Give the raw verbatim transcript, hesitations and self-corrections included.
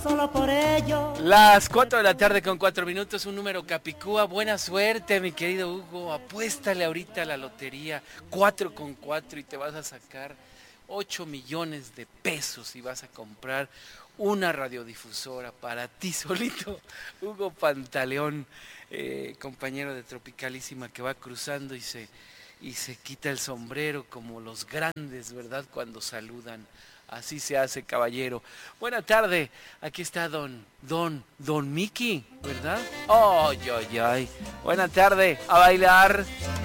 solo por ello. Las cuatro de la tarde con cuatro minutos, un número capicúa. Buena suerte, mi querido Hugo. Apuéstale ahorita a la lotería, cuatro con cuatro, y te vas a sacar ocho millones de pesos y vas a comprar una radiodifusora para ti solito. Hugo Pantaleón, eh, compañero de Tropicalísima, que va cruzando y se, y se quita el sombrero como los grandes, ¿verdad? Cuando saludan. Así se hace, caballero. Buena tarde. Aquí está don, don, don Miki, ¿verdad? Oh, ay, ay. Buena tarde. A bailar.